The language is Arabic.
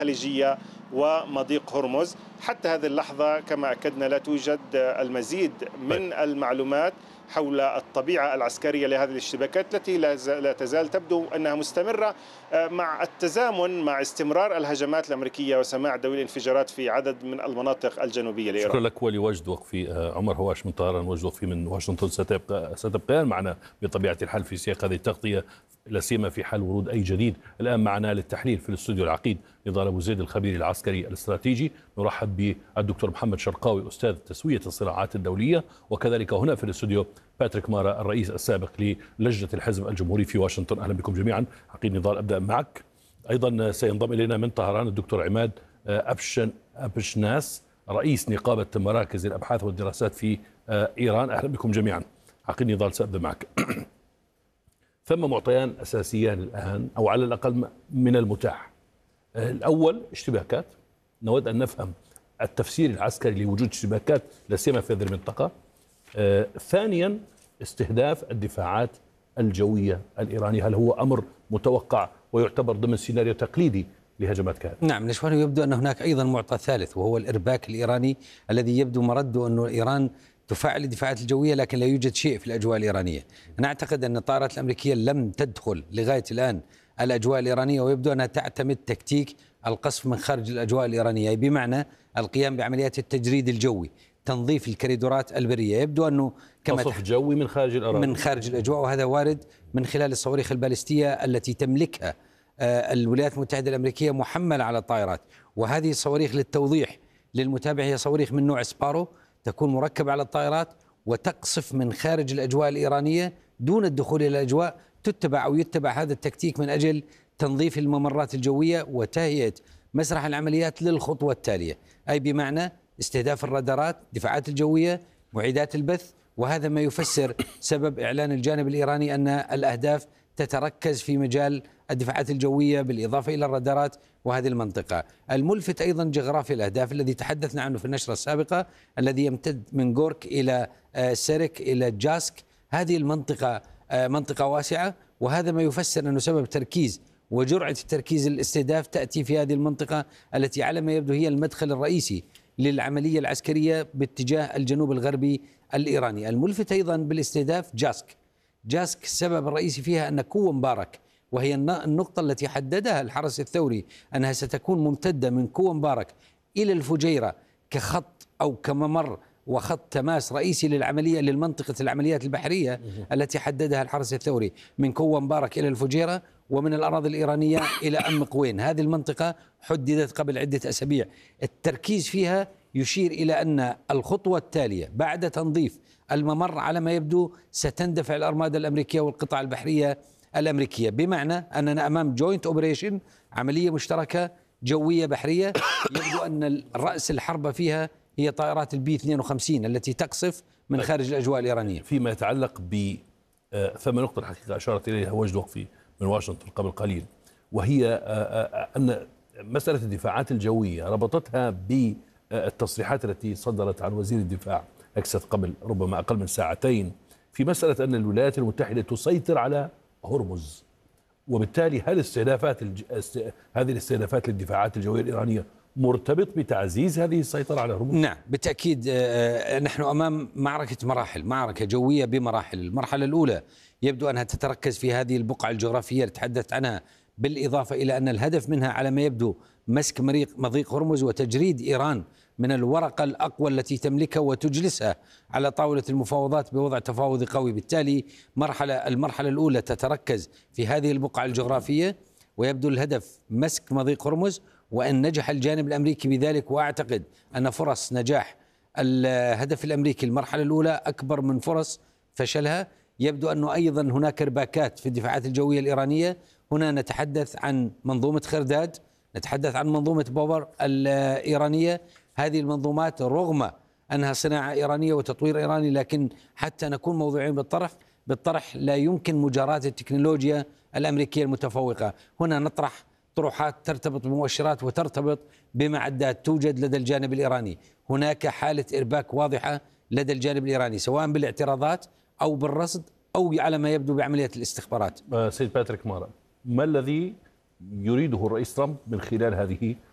الخليجية ومضيق هرمز. حتى هذه اللحظة كما أكدنا لا توجد المزيد من المعلومات حول الطبيعة العسكرية لهذه الاشتباكات التي لا تزال تبدو أنها مستمرة مع التزامن مع استمرار الهجمات الأمريكية وسماع دوي الانفجارات في عدد من المناطق الجنوبية لإيران. شكرا لك ولوجد وقفي. عمر هواش من طهران، وجد وقفي من واشنطن. ستبقيان معنا بطبيعة الحال في سياق هذه التغطية، لا سيما في حال ورود أي جديد. الآن معنا للتحليل في الاستوديو العقيد نضال أبو زيد الخبير العسكري الاستراتيجي. نرحب بالدكتور محمد شرقاوي أستاذ تسوية الصراعات الدولية، وكذلك هنا في الاستوديو باتريك مارا الرئيس السابق للجنة الحزب الجمهوري في واشنطن. أهلا بكم جميعا. عقيد نضال، أبدأ معك. أيضا سينضم إلينا من طهران الدكتور عماد أبشناس رئيس نقابة مراكز الأبحاث والدراسات في إيران. أهلا بكم جميعا. عقيد نضال، سأبدأ معك. ثم معطيان أساسيان الآن، أو على الأقل من المتاح. الأول اشتباكات، نود أن نفهم التفسير العسكري لوجود اشتباكات لا سيما في هذه المنطقة. ثانيا استهداف الدفاعات الجوية الإيرانية، هل هو أمر متوقع ويعتبر ضمن سيناريو تقليدي لهجمات كهذه؟ نعم نشوان، يبدو أن هناك أيضا معطى ثالث وهو الإرباك الإيراني الذي يبدو مرده أن إيران تفعل الدفاعات الجوية لكن لا يوجد شيء في الأجواء الإيرانية. أنا أعتقد أن الطائرات الأمريكية لم تدخل لغاية الآن الأجواء الإيرانية، ويبدو أنها تعتمد تكتيك القصف من خارج الأجواء الإيرانية، بمعنى القيام بعمليات التجريد الجوي، تنظيف الكريدورات البرية. يبدو أنه قصف جوي من خارج الأراضي، من خارج الأجواء، وهذا وارد من خلال الصواريخ البالستية التي تملكها الولايات المتحدة الأمريكية محملة على الطائرات. وهذه الصواريخ للتوضيح للمتابع هي صواريخ من نوع سبارو، تكون مركبة على الطائرات وتقصف من خارج الأجواء الإيرانية دون الدخول إلى الأجواء. تتبع أو يتبع هذا التكتيك من أجل تنظيف الممرات الجوية وتهيئة مسرح العمليات للخطوة التالية، أي بمعنى استهداف الرادارات، الدفاعات الجوية، معدات البث. وهذا ما يفسر سبب إعلان الجانب الإيراني أن الأهداف تتركز في مجال الدفاعات الجوية بالإضافة إلى الرادارات وهذه المنطقة. الملفت أيضا جغرافيا الأهداف الذي تحدثنا عنه في النشرة السابقة، الذي يمتد من غورك إلى سيرك إلى جاسك. هذه المنطقة منطقة واسعة، وهذا ما يفسر أنه سبب تركيز وجرعة التركيز الاستهداف تأتي في هذه المنطقة التي على ما يبدو هي المدخل الرئيسي للعملية العسكرية باتجاه الجنوب الغربي الإيراني. الملفت أيضا بالاستهداف جاسك السبب الرئيسي فيها أن قوة مبارك، وهي النقطة التي حددها الحرس الثوري أنها ستكون ممتدة من قوة مبارك إلى الفجيرة كخط أو كممر وخط تماس رئيسي للمنطقة العمليات البحرية التي حددها الحرس الثوري، من قوة مبارك إلى الفجيرة ومن الأراضي الإيرانية إلى أم قوين. هذه المنطقة حددت قبل عدة أسابيع. التركيز فيها يشير إلى أن الخطوة التالية بعد تنظيف الممر على ما يبدو ستندفع الأرمادة الأمريكية والقطع البحرية الأمريكية، بمعنى أننا أمام جوينت أوبريشن، عملية مشتركة جوية بحرية. يبدو أن رأس الحربة فيها هي طائرات البي 52 التي تقصف من خارج الأجواء الإيرانية. فيما يتعلق ب ثم نقطة الحقيقة أشارت إليها وجد وقفي من واشنطن قبل قليل، وهي أن مسألة الدفاعات الجوية ربطتها بالتصريحات التي صدرت عن وزير الدفاع أكست قبل ربما أقل من ساعتين في مسألة أن الولايات المتحدة تسيطر على هرمز، وبالتالي هل هذه الاستهدافات للدفاعات الجوية الإيرانية مرتبط بتعزيز هذه السيطرة على هرمز؟ نعم بالتأكيد. نحن أمام معركة جوية بمراحل. المرحلة الأولى يبدو أنها تتركز في هذه البقعة الجغرافية اللي تحدثت عنها، بالإضافة إلى أن الهدف منها على ما يبدو مسك مضيق هرمز وتجريد إيران من الورقة الأقوى التي تملكها وتجلسها على طاولة المفاوضات بوضع تفاوضي قوي. بالتالي المرحلة الأولى تتركز في هذه البقعة الجغرافية، ويبدو الهدف مسك مضيق هرمز، وأن نجح الجانب الأمريكي بذلك. وأعتقد أن فرص نجاح الهدف الأمريكي المرحلة الأولى أكبر من فرص فشلها. يبدو أنه أيضا هناك ارباكات في الدفاعات الجوية الإيرانية. هنا نتحدث عن منظومة خرداد، نتحدث عن منظومة بوبر الإيرانية. هذه المنظومات رغم أنها صناعة إيرانية وتطوير إيراني، لكن حتى نكون موضوعين بالطرح لا يمكن مجاراة التكنولوجيا الأمريكية المتفوقة. هنا نطرح طروحات ترتبط بمؤشرات وترتبط بمعدات توجد لدى الجانب الإيراني. هناك حالة إرباك واضحة لدى الجانب الإيراني، سواء بالاعتراضات أو بالرصد أو على ما يبدو بعملية الاستخبارات. سيد باتريك مارا، ما الذي يريده الرئيس ترامب من خلال هذه